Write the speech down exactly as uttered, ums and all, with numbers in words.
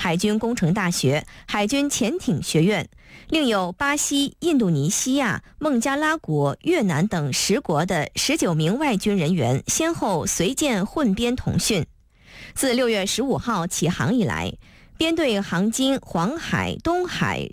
海军工程大学、海军潜艇学院，另有巴西、印度尼西亚、孟加拉国、越南等十国的十九名外军人员先后随舰混编同训。自六月十五号起航以来，编队航经黄海、东海、